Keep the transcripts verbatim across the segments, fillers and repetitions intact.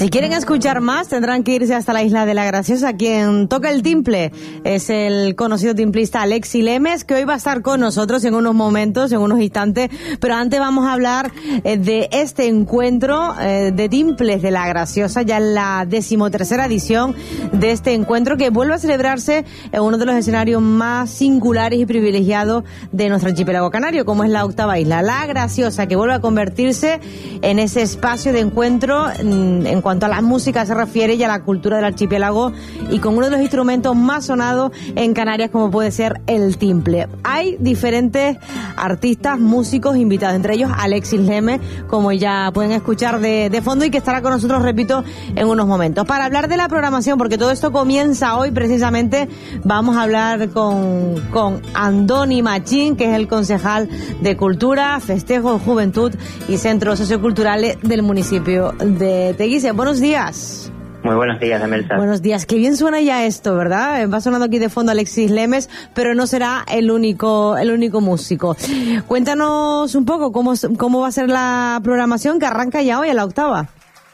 Si quieren escuchar más, tendrán que irse hasta la Isla de la Graciosa. Quien toca el timple es el conocido timplista Alexis Lemes, que hoy va a estar con nosotros en unos momentos, en unos instantes. Pero antes vamos a hablar eh, de este encuentro eh, de timples de la Graciosa, ya en la decimotercera edición de este encuentro, que vuelve a celebrarse en uno de los escenarios más singulares y privilegiados de nuestro archipiélago canario, como es la octava isla, la Graciosa, que vuelve a convertirse en ese espacio de encuentro en, en cuanto a la música se refiere y a la cultura del archipiélago, y con uno de los instrumentos más sonados en Canarias, como puede ser el timple. Hay diferentes artistas, músicos invitados, entre ellos Alexis Lemes, como ya pueden escuchar de, de fondo, y que estará con nosotros, repito, en unos momentos. Para hablar de la programación, porque todo esto comienza hoy precisamente, vamos a hablar con, con Andoni Machín, que es el concejal de Cultura, Festejo, Juventud y Centros Socioculturales del municipio de Teguise. Buenos días. Muy buenos días, Emelsa. Buenos días. Qué bien suena ya esto, ¿verdad? Va sonando aquí de fondo Alexis Lemes, pero no será el único el único músico. Cuéntanos un poco cómo, cómo va a ser la programación que arranca ya hoy a la octava.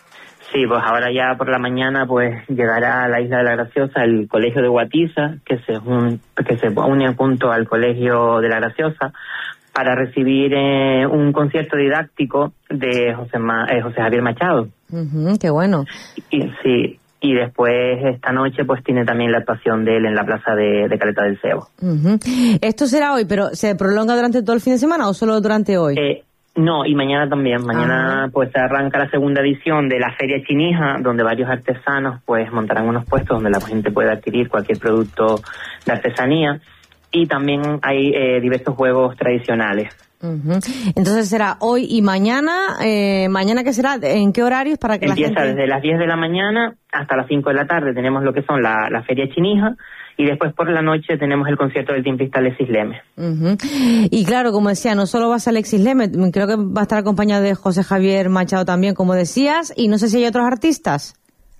Sí, pues ahora ya por la mañana pues llegará a la Isla de la Graciosa el Colegio de Guatiza, que se, un, que se une junto al Colegio de la Graciosa, para recibir eh, un concierto didáctico de José, Ma, eh, José Javier Machado. Uh-huh, qué bueno. Y, sí, y después esta noche pues tiene también la actuación de él en la plaza de, de Caleta del Cebo. Uh-huh. Esto será hoy, pero ¿se prolonga durante todo el fin de semana o solo durante hoy? Eh, no, y mañana también. Mañana uh-huh. pues arranca la segunda edición de la Feria Chinija, donde varios artesanos pues montarán unos puestos donde la gente puede adquirir cualquier producto de artesanía. Y también hay eh, diversos juegos tradicionales. Uh-huh. Entonces será hoy y mañana. Eh, ¿Mañana qué será? ¿En qué horarios? Para que Empieza la gente... desde las diez de la mañana hasta las cinco de la tarde. Tenemos lo que son la, la Feria Chinija, y después por la noche tenemos el concierto del timplista Alexis Lemes. Uh-huh. Y claro, como decía, no solo va a ser Alexis Lemes, creo que va a estar acompañado de José Javier Machado también, como decías, y no sé si hay otros artistas.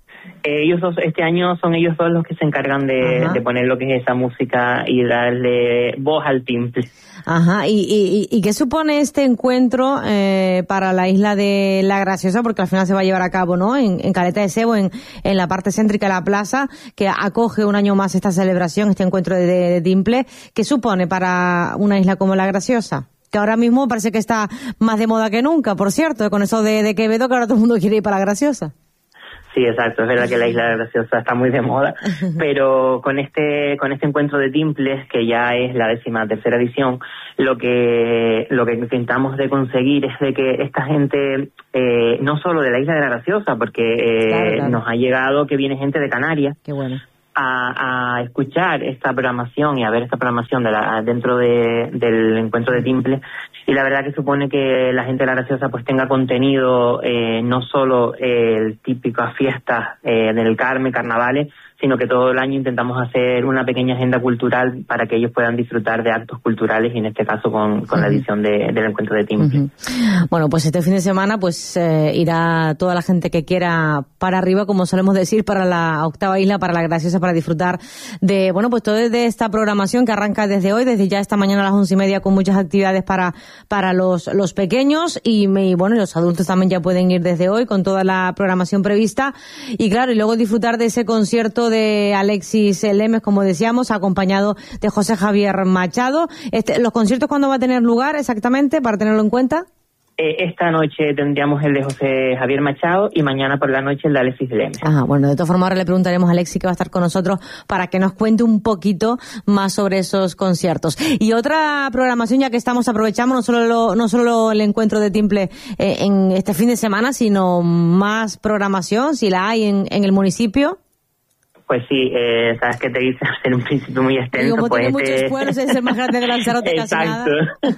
Eh, ellos dos, este año son ellos dos los que se encargan de, de poner lo que es esa música y darle voz al timple. Ajá, ¿y, y, y qué supone este encuentro eh, para la Isla de la Graciosa? Porque al final se va a llevar a cabo, ¿no? En, en Caleta de Cebo, en, en la parte céntrica de la plaza, que acoge un año más esta celebración, este encuentro de, de, de timple. ¿Qué supone para una isla como la Graciosa? Que ahora mismo parece que está más de moda que nunca, por cierto, con eso de, de Quevedo, que ahora todo el mundo quiere ir para la Graciosa. Sí, exacto, es verdad que la Isla de la Graciosa está muy de moda, pero con este con este encuentro de timples, que ya es la décima tercera edición, lo que lo que intentamos de conseguir es de que esta gente, eh, no solo de la Isla de la Graciosa, porque eh, claro, claro. nos ha llegado que viene gente de Canarias. Qué bueno. A, a escuchar esta programación y a ver esta programación de la, dentro de, del encuentro de timple, y la verdad que supone que la gente de la Graciosa pues tenga contenido, eh, no solo eh, el típicas fiestas eh, del Carmen, carnavales, sino que todo el año intentamos hacer una pequeña agenda cultural para que ellos puedan disfrutar de actos culturales, y en este caso con, con uh-huh. la edición de, del encuentro de timple. Uh-huh. Bueno, pues este fin de semana pues eh, irá toda la gente que quiera para arriba, como solemos decir, para la octava isla, para la Graciosa, para disfrutar de, bueno, pues todo de esta programación que arranca desde hoy, desde ya esta mañana a las once y media, con muchas actividades para para los los pequeños, y, y bueno, los adultos también ya pueden ir desde hoy con toda la programación prevista, y claro, y luego disfrutar de ese concierto de Alexis Lemes, como decíamos, acompañado de José Javier Machado. Este, ¿Los conciertos cuándo va a tener lugar exactamente, para tenerlo en cuenta? Eh, esta noche tendríamos el de José Javier Machado y mañana por la noche el de Alexis Lemes. Ajá, bueno, de todas formas ahora le preguntaremos a Alexis, que va a estar con nosotros, para que nos cuente un poquito más sobre esos conciertos. Y otra programación, ya que estamos, aprovechamos no solo lo, no solo el encuentro de timple eh, en este fin de semana, sino más programación, si la hay en, en el municipio. Pues sí, eh, sabes que te dice en un principio muy extenso. Y como pues tiene este... muchos pueblos, es el más grande de Lanzarote. Exacto.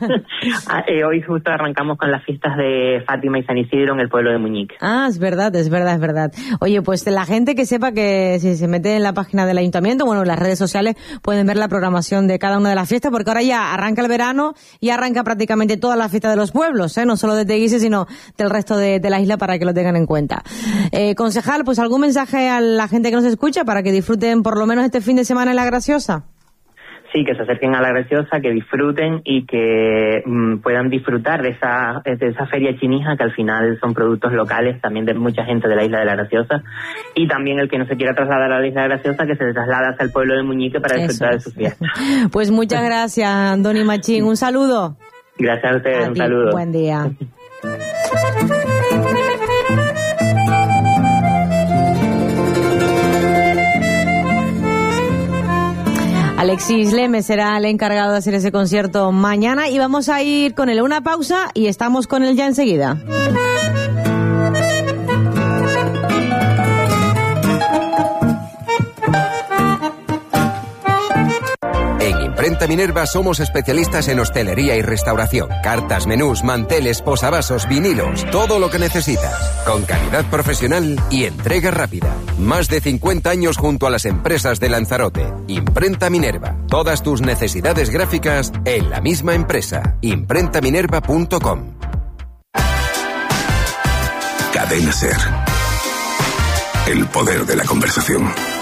eh, hoy justo arrancamos con las fiestas de Fátima y San Isidro en el pueblo de Muñique. Ah, es verdad, es verdad, es verdad. Oye, pues la gente que sepa que si se mete en la página del ayuntamiento, bueno, en las redes sociales, pueden ver la programación de cada una de las fiestas, porque ahora ya arranca el verano y arranca prácticamente toda la fiesta de los pueblos, ¿eh? No solo de Teguise, sino del resto de, de la isla, para que lo tengan en cuenta. Eh, concejal, pues algún mensaje a la gente que nos escucha para que disfruten por lo menos este fin de semana en la Graciosa. sí, que se acerquen a La Graciosa, que disfruten y que mmm, puedan disfrutar de esa de esa feria chinija, que al final son productos locales también de mucha gente de la isla de La Graciosa, y también el que no se quiera trasladar a la isla de La Graciosa, que se traslada hasta el pueblo de Muñique para disfrutar Eso. de su fiesta. Pues muchas gracias, Andoni Machín, un saludo. Gracias a ustedes, A un ti, saludo. buen día. Alexis Lemes será el encargado de hacer ese concierto mañana y vamos a ir con él. Una pausa y estamos con él ya enseguida. En Imprenta Minerva somos especialistas en hostelería y restauración. Cartas, menús, manteles, posavasos, vinilos, todo lo que necesitas. Con calidad profesional y entrega rápida. Más de cincuenta años junto a las empresas de Lanzarote. Imprenta Minerva. Todas tus necesidades gráficas en la misma empresa. imprenta minerva punto com. Cadena Ser. El poder de la conversación.